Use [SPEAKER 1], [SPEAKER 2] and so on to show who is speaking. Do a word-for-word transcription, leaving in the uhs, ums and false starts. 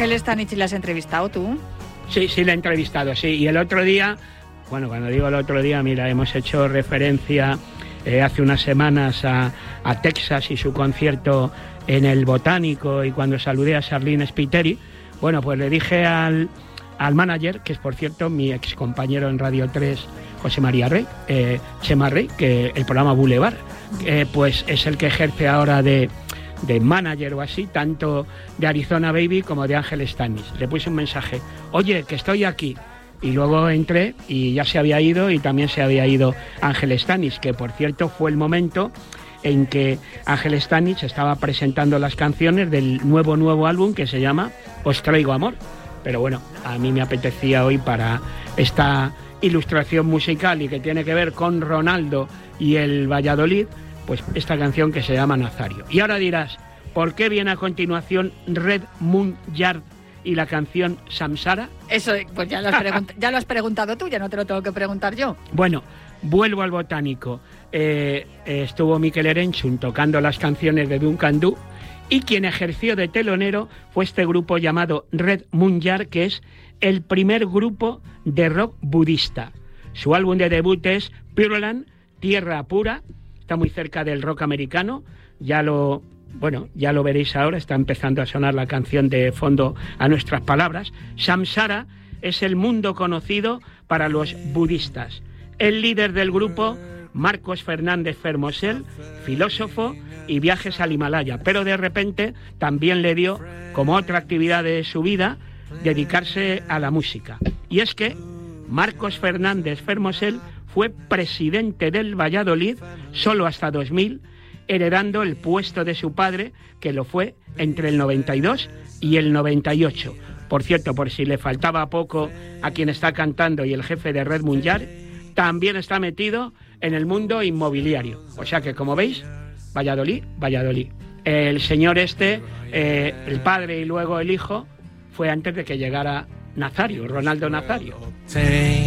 [SPEAKER 1] Ángel Stanich, ¿la has entrevistado tú?
[SPEAKER 2] Sí, sí, la he entrevistado, sí. Y el otro día, bueno, cuando digo el otro día, mira, hemos hecho referencia eh, hace unas semanas a, a Texas y su concierto en el Botánico, y cuando saludé a Charlene Spiteri, bueno, pues le dije al, al manager, que es por cierto mi ex compañero en Radio tres, José María Rey, eh, Chema Rey, que el programa Boulevard, eh, pues es el que ejerce ahora de, de manager o así, tanto de Arizona Baby como de Ángel Stanich. Le puse un mensaje, oye, que estoy aquí. Y luego entré y ya se había ido, y también se había ido Ángel Stanich, que por cierto fue el momento en que Ángel Stanich estaba presentando las canciones del nuevo nuevo álbum que se llama Os traigo amor. Pero bueno, a mí me apetecía hoy, para esta ilustración musical y que tiene que ver con Ronaldo y el Valladolid, pues esta canción que se llama Nazario. Y ahora dirás, ¿por qué viene a continuación Red Moon Yard y la canción Samsara?
[SPEAKER 1] Eso, pues ya lo has, pregunt- ya lo has preguntado tú, ya no te lo tengo que preguntar yo.
[SPEAKER 2] Bueno, vuelvo al Botánico. Eh, eh, estuvo Mikel Erenchun tocando las canciones de Duncan Du, y quien ejerció de telonero fue este grupo llamado Red Moon Yard, que es el primer grupo de rock budista. Su álbum de debut es Pure Land, Tierra Pura, está muy cerca del rock americano, ya lo, bueno, ya lo veréis ahora, está empezando a sonar la canción de fondo a nuestras palabras. Samsara es el mundo conocido para los budistas. El líder del grupo, Marcos Fernández Fermosel, filósofo y viajes al Himalaya, pero de repente también le dio, como otra actividad de su vida, dedicarse a la música. Y es que Marcos Fernández Fermosel fue presidente del Valladolid solo hasta dos mil, heredando el puesto de su padre, que lo fue entre el noventa y dos y el noventa y ocho. Por cierto, por si le faltaba poco a quien está cantando y el jefe de Red Moon Yard, también está metido en el mundo inmobiliario. O sea que, como veis, Valladolid, Valladolid. El señor este, eh, el padre y luego el hijo, fue antes de que llegara Nazario, Ronaldo Nazario.